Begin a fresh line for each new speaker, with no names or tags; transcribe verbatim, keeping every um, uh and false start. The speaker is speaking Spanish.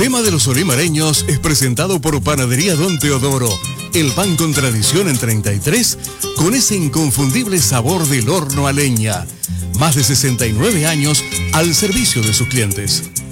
tema de los olimareños es presentado por Panadería Don Teodoro, el pan con tradición en treinta y tres, con ese inconfundible sabor del horno a leña. Más de sesenta y nueve años al servicio de sus clientes.